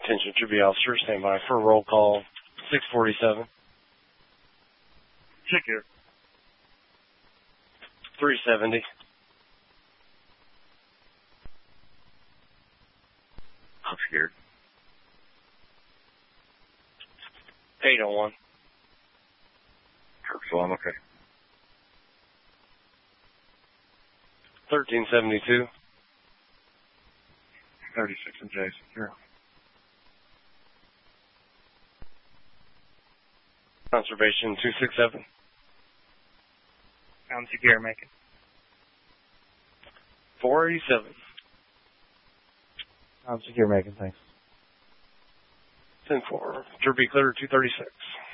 Attention, Tribute Officer, stand by for roll call 647. Check here. 370. I'm scared. 801. Kirksville, I'm okay. 1372. 36 and Jason, here. Conservation 267. Sound secure, Macon. 487. Sound secure, Macon, thanks. 10-4. Derby clear 236.